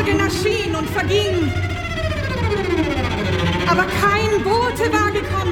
Morgen erschien und verging, aber kein Bote war gekommen.